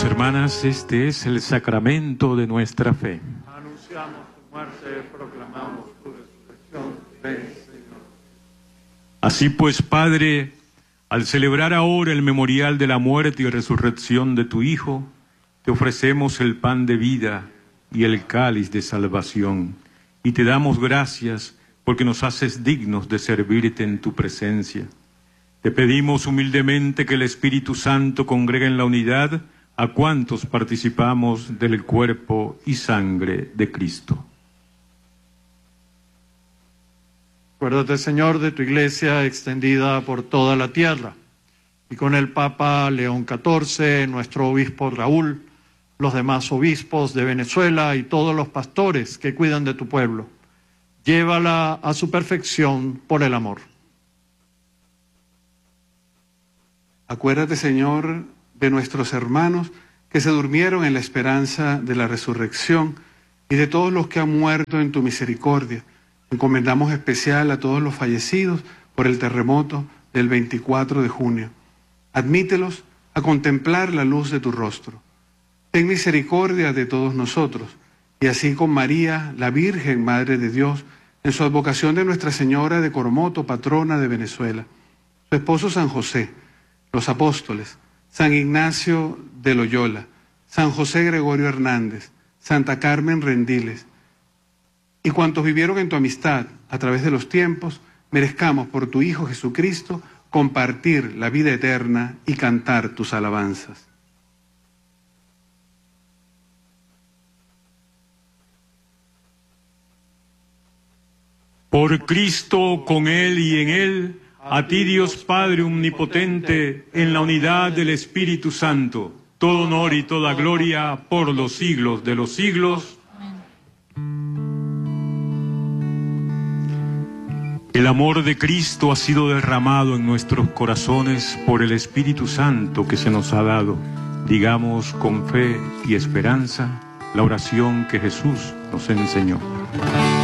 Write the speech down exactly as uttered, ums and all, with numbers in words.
hermanas, este es el sacramento de nuestra fe. Anunciamos tu muerte, proclamamos tu resurrección. Ven, Señor. Así pues, Padre, al celebrar ahora el memorial de la muerte y resurrección de tu Hijo, te ofrecemos el pan de vida y el cáliz de salvación, y te damos gracias porque nos haces dignos de servirte en tu presencia. Te pedimos humildemente que el Espíritu Santo congregue en la unidad a cuantos participamos del cuerpo y sangre de Cristo. Acuérdate, Señor, de tu iglesia extendida por toda la tierra, y con el Papa León catorce, nuestro obispo Raúl, los demás obispos de Venezuela y todos los pastores que cuidan de tu pueblo. Llévala a su perfección por el amor. Acuérdate, Señor, de nuestros hermanos que se durmieron en la esperanza de la resurrección y de todos los que han muerto en tu misericordia. Encomendamos especial a todos los fallecidos por el terremoto del veinticuatro de junio. Admítelos a contemplar la luz de tu rostro. Ten misericordia de todos nosotros, y así con María, la Virgen Madre de Dios, en su advocación de Nuestra Señora de Coromoto, patrona de Venezuela, su esposo San José, los apóstoles, San Ignacio de Loyola, San José Gregorio Hernández, Santa Carmen Rendiles, y cuantos vivieron en tu amistad a través de los tiempos, merezcamos por tu Hijo Jesucristo compartir la vida eterna y cantar tus alabanzas. Por Cristo, con Él y en Él, a ti Dios Padre Omnipotente, en la unidad del Espíritu Santo, todo honor y toda gloria por los siglos de los siglos. El amor de Cristo ha sido derramado en nuestros corazones por el Espíritu Santo que se nos ha dado. Digamos con fe y esperanza la oración que Jesús nos enseñó.